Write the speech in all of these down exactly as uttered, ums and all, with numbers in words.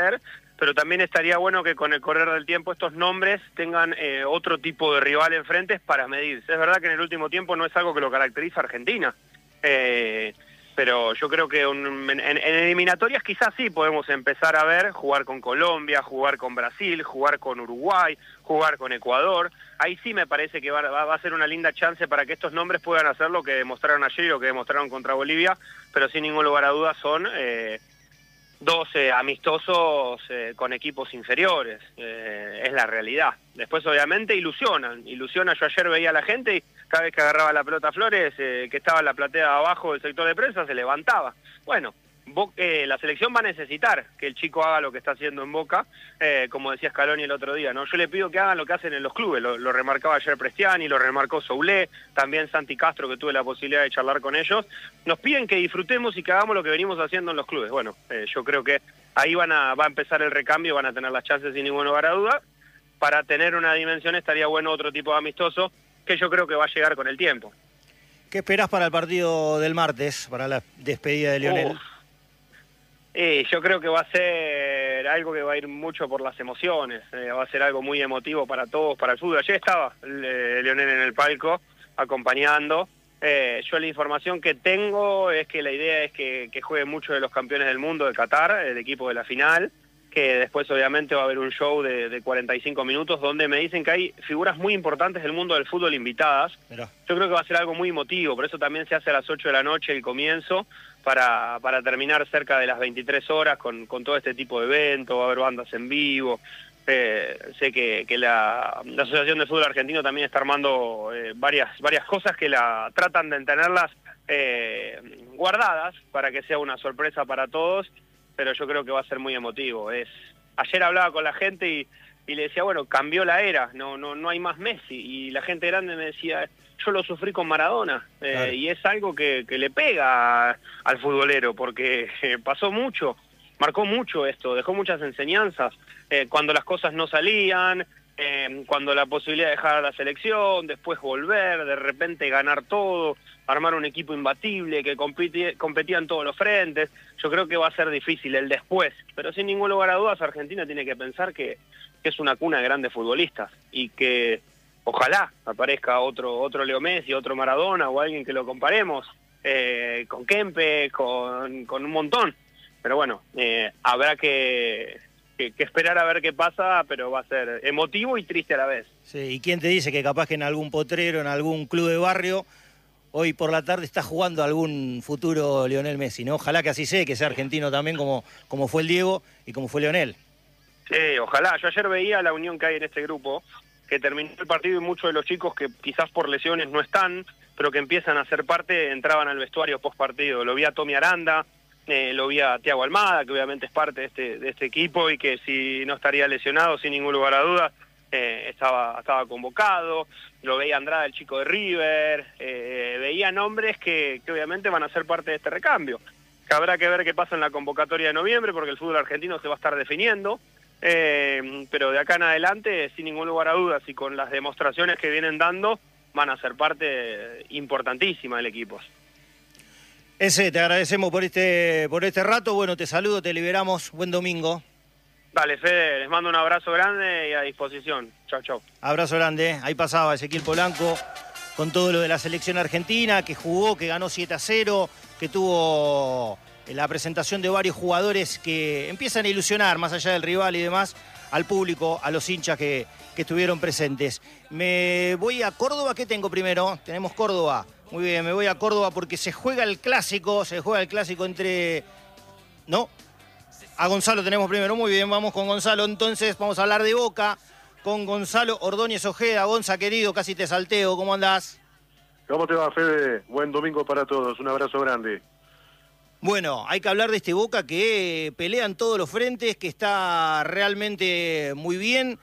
ser, pero también estaría bueno que con el correr del tiempo estos nombres tengan eh, otro tipo de rival enfrente para medirse. Es verdad que en el último tiempo no es algo que lo caracteriza a Argentina, eh, pero yo creo que un, en, en eliminatorias quizás sí podemos empezar a ver jugar con Colombia, jugar con Brasil, jugar con Uruguay, jugar con Ecuador. Ahí sí me parece que va, va, va a ser una linda chance para que estos nombres puedan hacer lo que demostraron ayer y lo que demostraron contra Bolivia, pero sin ningún lugar a dudas son eh, dos eh, amistosos eh, con equipos inferiores, eh, es la realidad. Después obviamente ilusionan, ilusiona. Yo ayer veía a la gente y cada vez que agarraba la pelota Flores, eh, que estaba en la platea abajo del sector de prensa, se levantaba. Bueno, Bo eh, la selección va a necesitar que el chico haga lo que está haciendo en Boca, eh, como decía Scaloni el otro día, ¿no? Yo le pido que hagan lo que hacen en los clubes, lo, lo remarcaba ayer Prestiani, lo remarcó Soulé, también Santi Castro, que tuve la posibilidad de charlar con ellos. Nos piden que disfrutemos y que hagamos lo que venimos haciendo en los clubes. Bueno, eh, yo creo que ahí van a, va a empezar el recambio, van a tener las chances sin ningún lugar a duda. Para tener una dimensión estaría bueno otro tipo de amistoso, que yo creo que va a llegar con el tiempo. ¿Qué esperás para el partido del martes, para la despedida de Lionel? Uf. Eh, yo creo que va a ser algo que va a ir mucho por las emociones, eh, va a ser algo muy emotivo para todos, para el fútbol. Ayer estaba eh, Lionel en el palco acompañando. Eh, yo la información que tengo es que la idea es que, que jueguen muchos de los campeones del mundo de Qatar, el equipo de la final, que después obviamente va a haber un show de, de cuarenta y cinco minutos donde me dicen que hay figuras muy importantes del mundo del fútbol invitadas. Mirá. Yo creo que va a ser algo muy emotivo, por eso también se hace a las ocho de la noche el comienzo, para, para terminar cerca de las veintitrés horas con, con todo este tipo de eventos, va a haber bandas en vivo. Eh, sé que, que la, la Asociación de Fútbol Argentino también está armando eh, varias, varias cosas que la tratan de tenerlas eh, guardadas para que sea una sorpresa para todos, pero yo creo que va a ser muy emotivo. Es, ayer hablaba con la gente y, y le decía, bueno, cambió la era, no, no, no hay más Messi, y la gente grande me decía, yo lo sufrí con Maradona, eh, claro. Y es algo que, que le pega al futbolero, porque eh, pasó mucho, marcó mucho esto, dejó muchas enseñanzas, eh, cuando las cosas no salían, eh, cuando la posibilidad de dejar a la selección, después volver, de repente ganar todo, armar un equipo imbatible que compite, competía en todos los frentes. Yo creo que va a ser difícil el después, pero sin ningún lugar a dudas Argentina tiene que pensar que, que es una cuna de grandes futbolistas y que ojalá aparezca otro otro Leo Messi, otro Maradona o alguien que lo comparemos, eh, con Kempe, con, con un montón. Pero bueno, eh, habrá que, que, que esperar a ver qué pasa, pero va a ser emotivo y triste a la vez. Sí, ¿y quién te dice que capaz que en algún potrero, en algún club de barrio, hoy por la tarde está jugando algún futuro Lionel Messi, ¿no? Ojalá que así sea, que sea argentino también como, como fue el Diego y como fue Lionel. Sí, ojalá. Yo ayer veía la unión que hay en este grupo, que terminó el partido y muchos de los chicos que quizás por lesiones no están, pero que empiezan a ser parte, entraban al vestuario post partido. Lo vi a Tommy Aranda, eh, lo vi a Thiago Almada, que obviamente es parte de este, de este equipo y que si no estaría lesionado, sin ningún lugar a dudas, eh, estaba, estaba convocado. Lo veía Andrada, el chico de River, eh, veía nombres que, que obviamente van a ser parte de este recambio. Que habrá que ver qué pasa en la convocatoria de noviembre, porque el fútbol argentino se va a estar definiendo. Eh, pero de acá en adelante, sin ningún lugar a dudas y con las demostraciones que vienen dando, van a ser parte importantísima del equipo. Ese, te agradecemos por este, por este rato. Bueno, te saludo, te liberamos. Buen domingo. Dale, Fede, les mando un abrazo grande y a disposición. Chau, chau. Abrazo grande. Ahí pasaba Ezequiel Polanco con todo lo de la selección argentina, que jugó, que ganó siete a cero, que tuvo la presentación de varios jugadores que empiezan a ilusionar, más allá del rival y demás, al público, a los hinchas que, que estuvieron presentes. Me voy a Córdoba. ¿Qué tengo primero? Tenemos Córdoba. Muy bien, me voy a Córdoba porque se juega el clásico, se juega el clásico entre... ¿No? A Gonzalo tenemos primero. Muy bien, vamos con Gonzalo. Entonces vamos a hablar de Boca con Gonzalo Ordóñez Ojeda. Gonza, querido, casi te salteo. ¿Cómo andás? ¿Cómo te va, Fede? Buen domingo para todos. Un abrazo grande. Bueno, hay que hablar de este Boca que pelea en todos los frentes, que está realmente muy bien,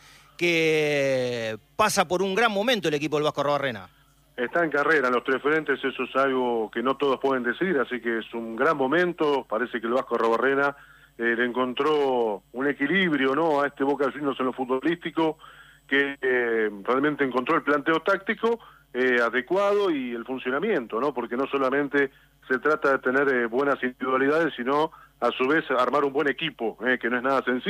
que pasa por un gran momento el equipo del Vasco Arrobarrena. Está en carrera en los tres frentes, eso es algo que no todos pueden decir, así que es un gran momento. Parece que el Vasco Arrobarrena eh, le encontró un equilibrio, ¿no?, a este Boca Juniors en lo futbolístico, que eh, realmente encontró el planteo táctico eh, adecuado y el funcionamiento, ¿no?, porque no solamente se trata de tener eh, buenas individualidades, sino a su vez armar un buen equipo, eh, que no es nada sencillo.